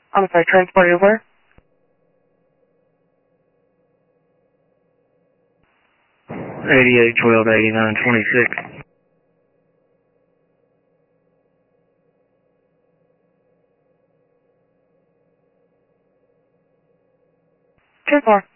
I'm sorry, transport you where? 8812 to 8926. Transport.